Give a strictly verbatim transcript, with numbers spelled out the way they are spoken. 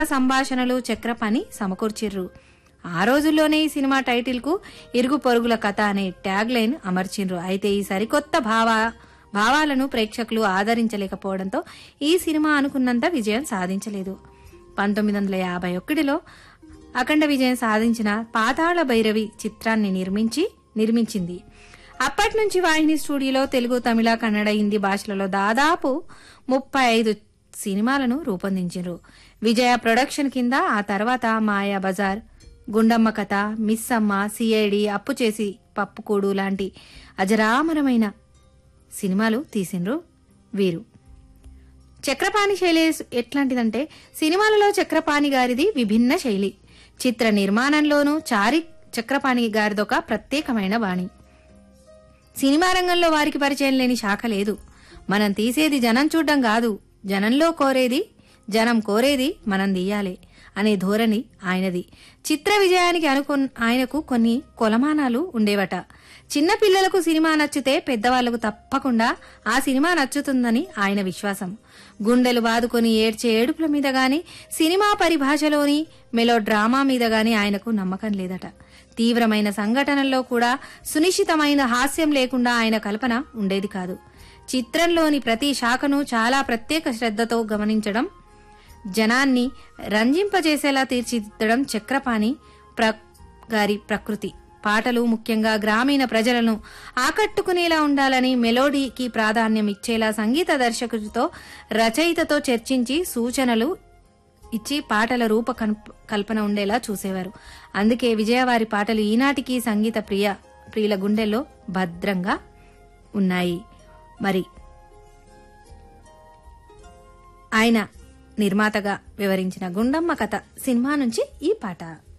సంభాషణలు చక్రపాణి సమకూర్చిర్రు. ఆ రోజుల్లోనే ఈ సినిమా టైటిల్ కు ఇరుగు పొరుగుల కథ అనే ట్యాగ్ లైన్ అమర్చిండ్రు. అయితే ఈ సరికొత్త భావ భావాలను ప్రేక్షకులు ఆదరించలేకపోవడంతో ఈ సినిమా అనుకున్నంత విజయం సాధించలేదు. పంతొమ్మిది వందల యాభై ఒకటిలో అఖండ విజయం సాధించిన పాతాళ భైరవి చిత్రాన్ని నిర్మించి నిర్మించింది. అప్పటి నుంచి వాహిని స్టూడియోలో తెలుగు, తమిళ, కన్నడ, హిందీ భాషలలో దాదాపు ముప్పై ఐదు సినిమాలను రూపొందించారు. విజయ ప్రొడక్షన్ కింద ఆ తర్వాత మాయా బజార్, గుండమ్మ కథ, మిస్ అమ్మ, సిఐడి, అప్పు చేసి పప్పుకూడు లాంటి అజరామరమైన సినిమాలు తీసిండ్రు వీరు. చక్రపాణి శైలి ఎట్లాంటిదంటే సినిమాలలో చక్రపాణి గారిది విభిన్న శైలి. చిత్ర నిర్మాణంలోనూ చారి చక్రపాణి గారిదొక ప్రత్యేకమైన బాణి. సినిమా రంగంలో వారికి పరిచయం లేని శాఖ లేదు. మనం తీసేది జనం చూడ్డం కాదు, జనంలో కోరేది జనం కోరేది మనం తీయాలి అనే ధోరణి ఆయనది. చిత్ర విజయానికి అనుకు ఆయనకు కొన్ని కొలమానాలు ఉండేవట. చిన్న పిల్లలకు సినిమా నచ్చితే పెద్దవాళ్లకు తప్పకుండా ఆ సినిమా నచ్చుతుందని ఆయన విశ్వాసం. గుండెలు బాదుకొని ఏడ్చే ఏడుపుల మీద గాని, సినిమా పరిభాషలోని మెలో డ్రామా మీద గాని ఆయనకు నమ్మకం లేదట. తీవ్రమైన సంఘటనల్లో కూడా సునిశ్చితమైన హాస్యం లేకుండా ఆయన కల్పన ఉండేది కాదు. చిత్రంలోని ప్రతి శాఖను చాలా ప్రత్యేక శ్రద్ధతో గమనించడం, జనాన్ని రంజింపజేసేలా తీర్చిదిద్దడం చక్రపాణి ప్ర గారి ప్రకృతి. పాటలు ముఖ్యంగా గ్రామీణ ప్రజలను ఆకట్టుకునేలా ఉండాలని, మెలోడీకి ప్రాధాన్యం ఇచ్చేలా సంగీత దర్శకుడితో, రచయితతో చర్చించి సూచనలు ఇచ్చి పాటల రూప కల్పన ఉండేలా చూసేవారు. అందుకే విజయవారి పాటలు ఈనాటికి సంగీత ప్రియ ప్రియుల గుండెల్లో భద్రంగా ఉన్నాయి. మరి ఆయన నిర్మాతగా వివరించిన గుండమ్మ కథ సినిమా నుంచి ఈ పాట.